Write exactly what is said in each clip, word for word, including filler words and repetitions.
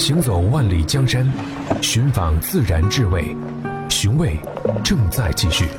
行走万里江山，寻访自然至味，寻味正在继续。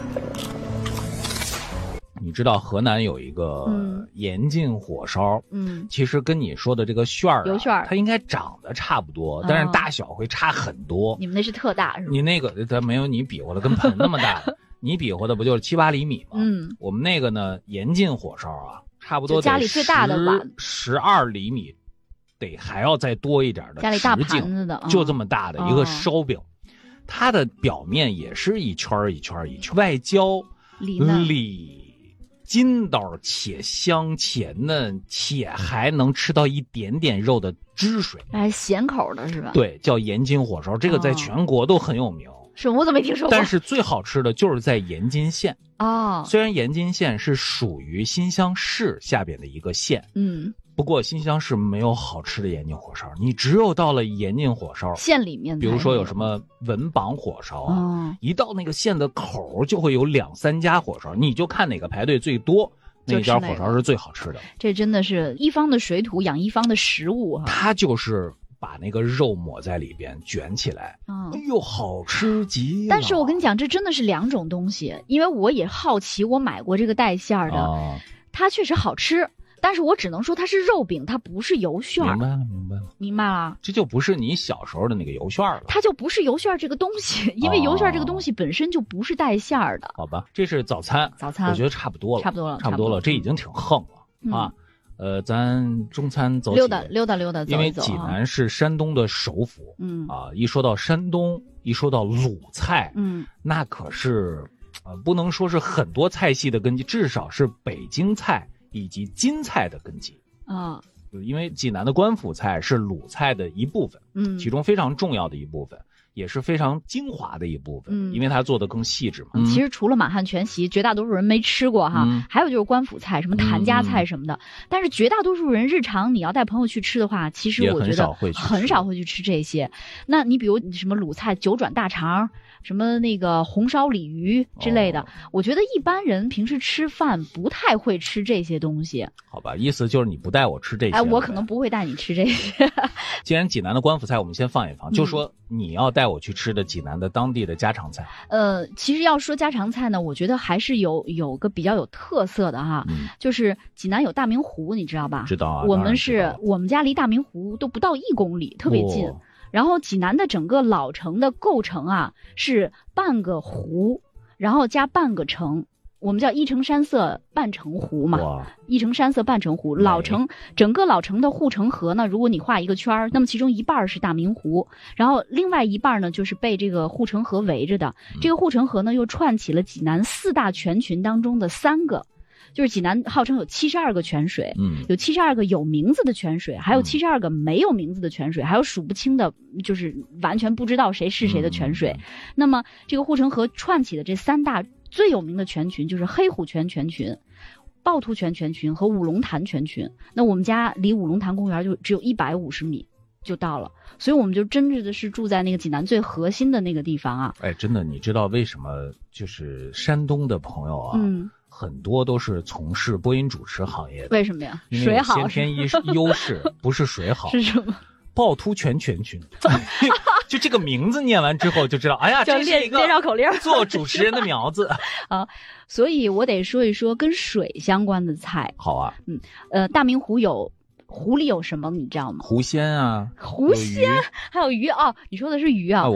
你知道河南有一个延津火烧，嗯，其实跟你说的这个旋儿、啊， 油旋儿， 它应该长得差不多，哦、但是大小会差很多。 你们那是特大是吧？ 你那个它没有你比划的跟盆那么大，你比划的不就是七八厘米吗？嗯，我们那个呢，延津火烧啊，差不多得家里最大的碗十二厘米，得还要再多一点的。 家里大盘子的， 哦、就这么大的一个烧饼，哦、它的表面也是一圈一圈一圈，外焦里嫩。 里筋道且香且嫩，且还能吃到一点点肉的汁水， 还咸口的是吧？ 对，叫延津火烧，这个在全国都很有名。哦、 是我怎么没听说过？ 但是最好吃的就是在延津县哦。 虽然延津县是属于新乡市下边的一个县，嗯。不过新乡市没有好吃的延津火烧，你只有到了延津火烧县里面， 比如说有什么文榜火烧啊，哦、一到那个县的口就会有两三家火烧，你就看哪个排队最多，那家火烧是最好吃的。 这真的是一方的水土养一方的食物哈。 它就是把那个肉抹在里边卷起来，嗯、哎呦，好吃极了。 但是我跟你讲，这真的是两种东西，因为我也好奇，我买过这个带馅的，哦、它确实好吃。但是我只能说它是肉饼，它不是油旋。 明白了，明白了， 明白了。 这就不是你小时候的那个油旋了。 它就不是油旋这个东西，因为油旋这个东西本身就不是带馅儿的。 好吧，这是早餐。 早餐， 我觉得差不多了， 差不多了， 差不多了。这已经挺横了、嗯、啊。呃，咱中餐走起溜达溜达溜达， 因为济南是山东的首府，嗯啊，一说到山东，一说到鲁菜，嗯，那可是呃，不能说是很多菜系的根基，至少是北京菜以及津菜的根基啊，因为济南的官府菜是鲁菜的一部分，嗯，其中非常重要的一部分，也是非常精华的一部分，嗯，因为它做的更细致嘛。 嗯、其实除了满汉全席，绝大多数人没吃过哈，嗯、还有就是官府菜，什么谭家菜什么的。嗯、但是绝大多数人日常你要带朋友去吃的话，其实我觉得很少会去吃这些。那你比如什么鲁菜九转大肠。什么那个红烧鲤鱼之类的、哦、我觉得一般人平时吃饭不太会吃这些东西。 好吧，意思就是你不带我吃这些。 哎，我可能不会带你吃这些。 既然济南的官府菜我们先放一放、嗯、就说你要带我去吃的济南的当地的家常菜。 呃，其实要说家常菜呢，我觉得还是有有个比较有特色的哈、嗯、就是济南有大明湖，你知道吧？ 知道啊。 我们是我们家离大明湖都不到一公里，特别近、哦，然后济南的整个老城的构成啊是半个湖，然后加半个城，我们叫一城山色半城湖嘛。一城山色半城湖，老城整个老城的护城河呢，如果你画一个圈，那么其中一半是大明湖，然后另外一半呢就是被这个护城河围着的。这个护城河呢又串起了济南四大泉群当中的三个。就是济南号称有七十二个泉水，嗯，有七十二个有名字的泉水，还有七十二个没有名字的泉水，还有数不清的，就是完全不知道谁是谁的泉水。嗯、那么这个护城河串起的这三大最有名的泉群，就是黑虎泉泉群、趵突泉泉群和五龙潭泉群。那我们家离五龙潭公园就只有一百五十米就到了，所以我们就真正的是住在那个济南最核心的那个地方啊。 哎，真的，你知道为什么就是山东的朋友啊？嗯。很多都是从事播音主持行业的， 为什么呀？水好， 先天一优势不是水好， 是什么？ 趵突泉泉群，就这个名字念完之后就知道，哎呀，这是一个介绍口令， 做主持人的苗子啊。所以我得说一说跟水相关的菜。 好啊， 嗯，呃，大明湖有。湖里有什么你知道吗？ 湖鲜啊， 湖鲜，还有鱼啊、哦！你说的是鱼啊？